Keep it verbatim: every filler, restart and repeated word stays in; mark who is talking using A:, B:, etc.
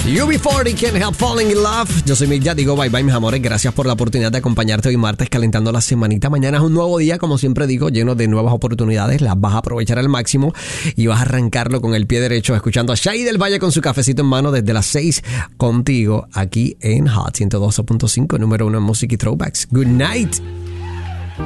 A: U B cuarenta, Can't Help Falling in Love. Yo soy Mick, ya digo bye bye mis amores. Gracias por la oportunidad de acompañarte hoy martes calentando la semanita. Mañana es un nuevo día, como siempre digo, lleno de nuevas oportunidades. Las vas a aprovechar al máximo y vas a arrancarlo con el pie derecho, escuchando a Shai del Valle con su cafecito en mano desde las seis contigo aquí en Hot ciento doce punto cinco, número uno en música y throwbacks. Good night.